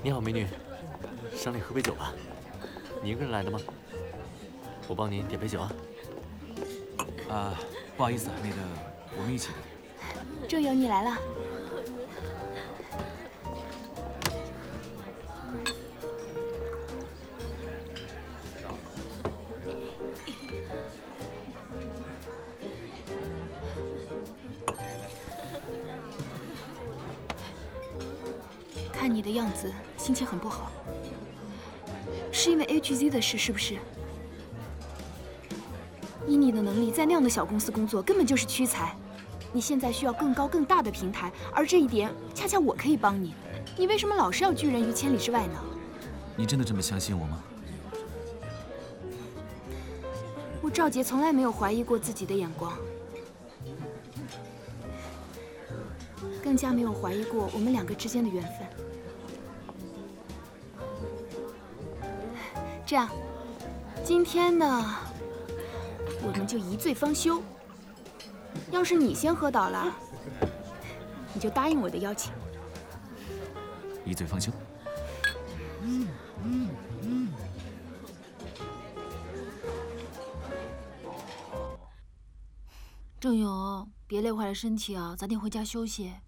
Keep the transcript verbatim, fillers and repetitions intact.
你好，美女，上来喝杯酒吧。你一个人来的吗？我帮您点杯酒啊。 啊，不好意思，那个我们一起的。 周游，你来了。看你的样子，心情很不好，是因为 H Z 的事是不是？以你的能力，在那样的小公司工作，根本就是屈才。你现在需要更高更大的平台，而这一点恰恰我可以帮你。你为什么老是要拒人于千里之外呢？ 你真的这么相信我吗？ 我赵杰从来没有怀疑过自己的眼光，更加没有怀疑过我们两个之间的缘分。这样，今天呢，我们就一醉方休。要是你先喝倒了，你就答应我的邀请。 一醉方休。 郑勇，别累坏了身体啊，早点回家休息。